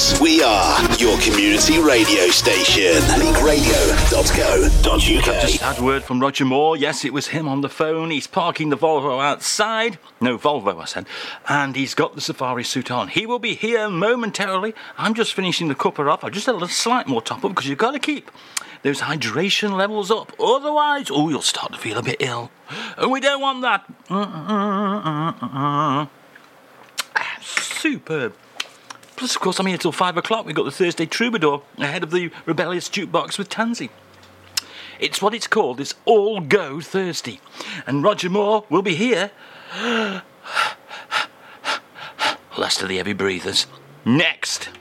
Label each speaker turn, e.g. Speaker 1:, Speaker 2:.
Speaker 1: Leeds. We are your community radio station. leagueradio.co.uk.
Speaker 2: Just had word from Roger Moore. Yes, it was him on the phone. He's parking the Volvo outside. No, Volvo, I said. And he's got the safari suit on. He will be here momentarily. I'm just finishing the cuppa off. I just had a slight more top up because you've got to keep those hydration levels up. Otherwise, you'll start to feel a bit ill. And we don't want that. Superb. Plus, of course, I'm here till 5 o'clock. We've got the Thursday Troubadour ahead of the Rebellious Jukebox with Tansy. It's what it's called. It's All Go Thursday. And Roger Moore will be here. Last of the heavy breathers. Next.